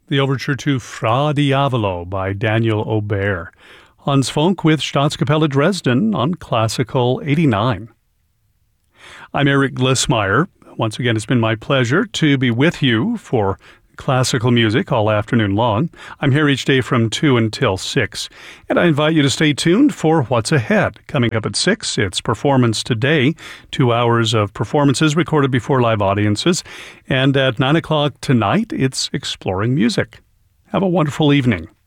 the overture to Fra Diavolo by Daniel Aubert. Hans Funk with Staatskapelle Dresden on Classical 89. I'm Eric Glissmeyer. Once again, it's been my pleasure to be with you for classical music all afternoon long. I'm here each day from 2 until 6, and I invite you to stay tuned for what's ahead. Coming up at 6, it's Performance Today, 2 hours of performances recorded before live audiences, and at 9 o'clock tonight, it's Exploring Music. Have a wonderful evening.